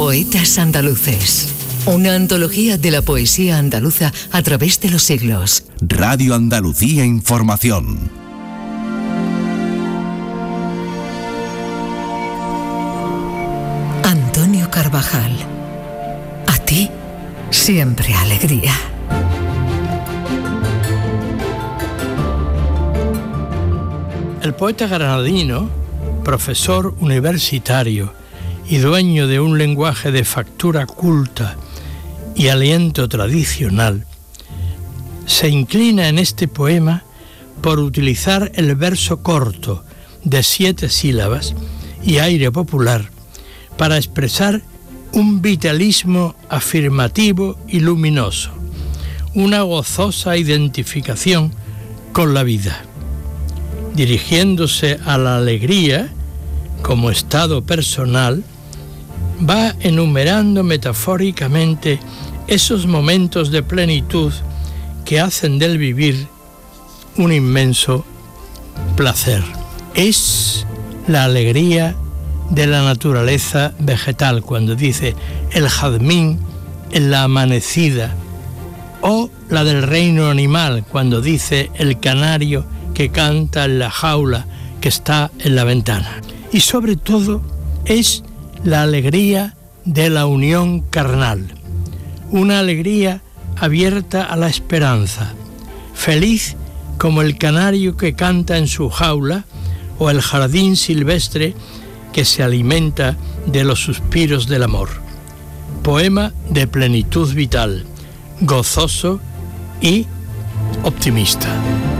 Poetas andaluces. Una antología de la poesía andaluza a través de los siglos. Radio Andalucía Información. Antonio Carvajal. A ti, siempre alegría. El poeta granadino, profesor universitario y dueño de un lenguaje de factura culta y aliento tradicional, se inclina en este poema por utilizar el verso corto de 7 sílabas y aire popular para expresar un vitalismo afirmativo y luminoso, una gozosa identificación con la vida. Dirigiéndose a la alegría como estado personal, va enumerando metafóricamente esos momentos de plenitud que hacen del vivir un inmenso placer. Es la alegría de la naturaleza vegetal, cuando dice el jazmín en la amanecida, o la del reino animal, cuando dice el canario que canta en la jaula que está en la ventana. Y sobre todo es la alegría de la unión carnal, una alegría abierta a la esperanza, feliz como el canario que canta en su jaula o el jardín silvestre que se alimenta de los suspiros del amor. Poema de plenitud vital, gozoso y optimista.